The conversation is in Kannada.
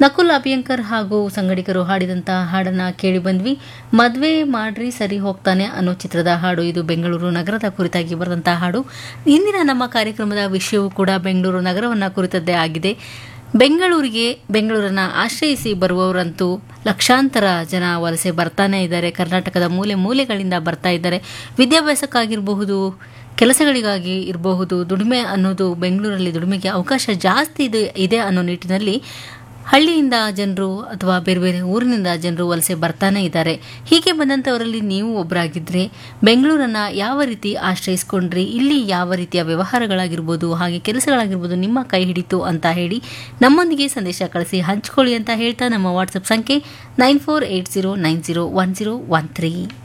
ನಕುಲ್ ಅಭ್ಯಂಕರ್ ಹಾಗೂ ಸಂಗಡಿಗರು ಹಾಡಿದಂತಹ ಹಾಡನ್ನ ಕೇಳಿ ಬಂದ್ವಿ. ಮದ್ವೆ ಮಾಡ್ರಿ ಸರಿ ಹೋಗ್ತಾನೆ ಅನ್ನೋ ಚಿತ್ರದ ಹಾಡು ಇದು. ಬೆಂಗಳೂರು ನಗರದ ಕುರಿತಾಗಿ ಬರೆದಂತಹ ಹಾಡು. ಇಂದಿನ ನಮ್ಮ ಕಾರ್ಯಕ್ರಮದ ವಿಷಯವೂ ಕೂಡ ಬೆಂಗಳೂರು ನಗರವನ್ನ ಕುರಿತದ್ದೇ ಆಗಿದೆ. ಬೆಂಗಳೂರನ್ನ ಆಶ್ರಯಿಸಿ ಬರುವವರಂತೂ ಲಕ್ಷಾಂತರ ಜನ ವಲಸೆ ಬರ್ತಾನೆ ಇದ್ದಾರೆ. ಕರ್ನಾಟಕದ ಮೂಲೆ ಮೂಲೆಗಳಿಂದ ಬರ್ತಾ ಇದ್ದಾರೆ. ವಿದ್ಯಾಭ್ಯಾಸಕ್ಕಾಗಿರಬಹುದು, ಕೆಲಸಗಳಿಗಾಗಿ ಇರಬಹುದು. ದುಡಿಮೆ ಅನ್ನೋದು ಬೆಂಗಳೂರಲ್ಲಿ ದುಡಿಮೆಗೆ ಅವಕಾಶ ಜಾಸ್ತಿ ಇದೆ ಅನ್ನೋ ನಿಟ್ಟಿನಲ್ಲಿ ಹಳ್ಳಿಯಿಂದ ಜನರು ಅಥವಾ ಬೇರೆ ಬೇರೆ ಊರಿನಿಂದ ಜನರು ವಲಸೆ ಬರ್ತಾನೆ ಇದ್ದಾರೆ. ಹೀಗೆ ಬಂದಂಥವರಲ್ಲಿ ನೀವು ಒಬ್ಬರಾಗಿದ್ದರೆ ಬೆಂಗಳೂರನ್ನು ಯಾವ ರೀತಿ ಆಶ್ರಯಿಸ್ಕೊಂಡ್ರಿ, ಇಲ್ಲಿ ಯಾವ ರೀತಿಯ ವ್ಯವಹಾರಗಳಾಗಿರ್ಬೋದು ಹಾಗೆ ಕೆಲಸಗಳಾಗಿರ್ಬೋದು ನಿಮ್ಮ ಕೈ ಹಿಡಿತು ಅಂತ ಹೇಳಿ ನಮ್ಮೊಂದಿಗೆ ಸಂದೇಶ ಕಳಿಸಿ ಹಂಚ್ಕೊಳ್ಳಿ ಅಂತ ಹೇಳ್ತಾ ನಮ್ಮ ವಾಟ್ಸಪ್ ಸಂಖ್ಯೆ 9480901013.